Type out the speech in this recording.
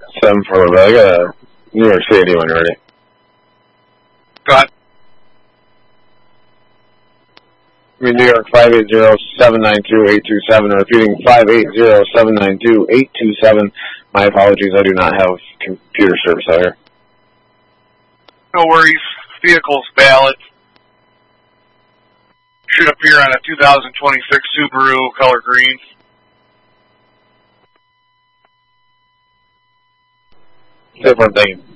7-4, but I got a New York City one ready. Go ahead. New York 580-792-827. Repeating 580-792-827. My apologies, I do not have computer service out here. No worries. Vehicle's valid. Should appear on a 2026 Subaru color green. Different thing.